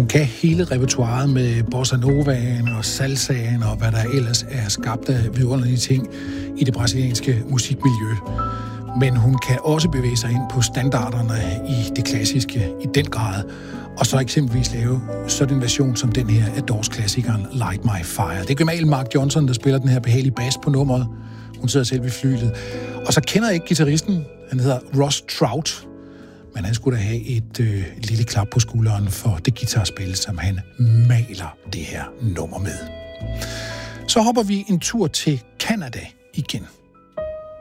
Hun kan hele repertoiret med bossa novaen og salsaen og hvad der ellers er skabt af vidunderlige ting i det brasilianske musikmiljø. Men hun kan også bevæge sig ind på standarderne i det klassiske i den grad, og så eksempelvis lave sådan en version som den her af Doors-klassikeren Light My Fire. Det er gemalen Mark Johnson, der spiller den her behagelige bas på nummeret. Hun sidder selv ved flylet. Og så kender jeg ikke guitaristen. Han hedder Ross Trout. Men han skulle da have et lille klap på skulderen for det guitarspil, som han maler det her nummer med. Så hopper vi en tur til Canada igen.